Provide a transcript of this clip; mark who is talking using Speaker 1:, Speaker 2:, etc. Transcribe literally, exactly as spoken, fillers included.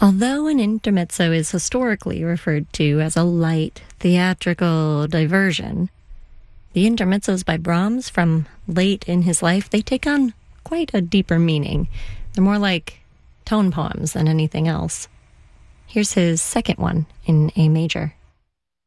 Speaker 1: Although an intermezzo is historically referred to as a light, theatrical diversion, the intermezzos by Brahms from late in his life, they take on quite a deeper meaning. They're more like tone poems than anything else. Here's his second one in A major.